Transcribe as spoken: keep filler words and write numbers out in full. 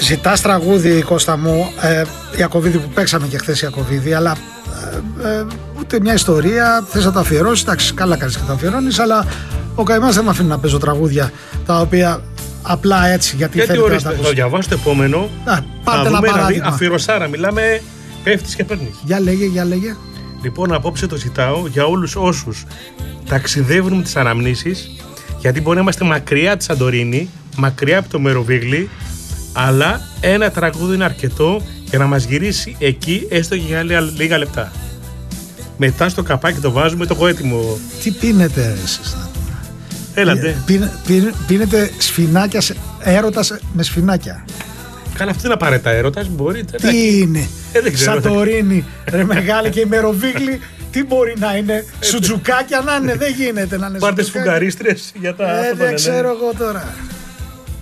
Ζητάς τραγούδι, Κώστα μου, ε, Ιακωβίδη, που παίξαμε και χθες Ιακωβίδη, αλλά ε, ε, ούτε μια ιστορία θες να το αφιερώσεις. Εντάξει, καλά κάνεις και το αφιερώνεις, αλλά ο καημάς δεν με αφήνει να παίζω τραγούδια τα οποία απλά έτσι, γιατί, γιατί θέλετε ορίστε, να τα θα διαβάσω το επόμενο. Α, πάρτε ένα παράδειγμα. Αφιερωσάρα, μιλάμε, πέφτεις και παίρνεις. Για λέγε, για λέγε. Λοιπόν, απόψε το ζητάω για όλους όσους ταξιδεύουν με τις αναμνήσεις, γιατί μπορεί να είμαστε μακριά από τη Σαντορίνη, μακριά από το Μεροβίγλι, αλλά ένα τραγούδι είναι αρκετό για να μας γυρίσει εκεί, έστω και για λίγα λεπτά. Μετά στο καπάκι το βάζουμε, το έχω έτοιμο. Τι πίνετε εσείς? Έλατε. Πίνε, πίνε, πίνετε σφινάκια, έρωτας με σφινάκια. Καλά, αυτή είναι απαραίτητα έρωτας, μπορείτε. Τι να... είναι, ε, Σαντορίνη, ρε μεγάλη και η Μεροβίγλι, τι μπορεί να είναι, σουτζουκάκια να είναι, δεν γίνεται να είναι. Πάρτε σφουγγαρίστρες για τα... Ε, δεν ξέρω εγώ τώρα.